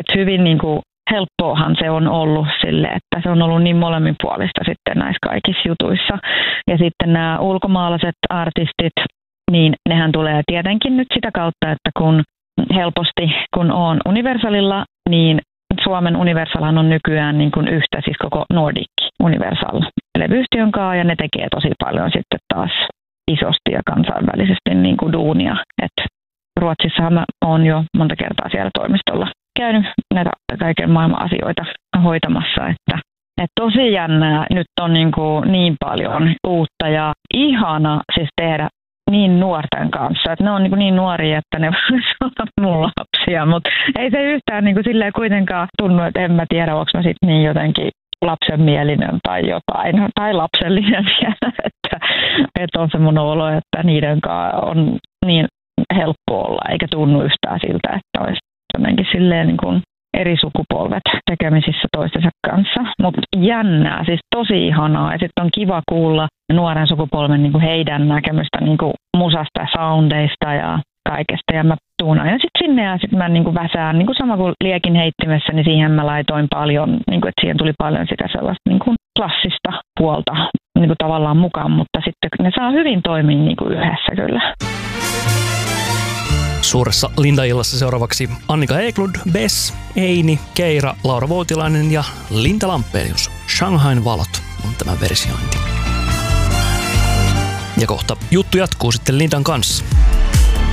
hyvin niin kuin helppoahan se on ollut sille, että se on ollut niin molemminpuolista sitten näissä kaikissa jutuissa. Ja sitten nämä ulkomaalaiset artistit, niin nehän tulee tietenkin nyt sitä kautta, että kun helposti kun on Universalilla, niin Suomen Universalhan on nykyään niin kuin yhtä, siis koko Nordic Universal levyyhtiön kanssa, ja ne tekee tosi paljon sitten taas isosti ja kansainvälisesti niin kuin duunia. Et Ruotsissahan mä oon jo monta kertaa siellä toimistolla käynyt näitä kaiken maailman asioita hoitamassa, että tosi jännää. Nyt on niin paljon uutta ja ihana siis tehdä niin nuorten kanssa. Että ne on niin nuoria, että ne voisivat olla mun lapsia, mutta ei se yhtään silleen kuitenkaan tunnu, että en mä tiedä, onko mä sitten niin jotenkin lapsenmielinen tai jotain, tai lapsellinen vielä, että on se mun olo, että niiden kanssa on niin helppo olla, eikä tunnu yhtään siltä, että olisi jotenkin silleen niin kuin eri sukupolvet tekemisissä toistensa kanssa. Mutta jännää, siis tosi ihanaa, ja sitten on kiva kuulla nuoren sukupolven niin kuin heidän näkemystä niin kuin musasta, soundeista ja kaikesta, ja mä tuun aina sitten sinne, ja sitten mä niin kuin väsään, niin kuin sama kuin liekin heittimessä, niin siihen mä laitoin paljon, niin kuin, että siihen tuli paljon sitä sellaista niin kuin klassista puolta niin kuin tavallaan mukaan, mutta sitten ne saa hyvin toimia niin kuin yhdessä kyllä. Suuressa Linda-illassa seuraavaksi Annika Eklund, Bess, Eini, Keira, Laura Voutilainen ja Linda Lampelius. Shanghain valot on tämä versiointi. Ja kohta juttu jatkuu sitten Lindan kanssa.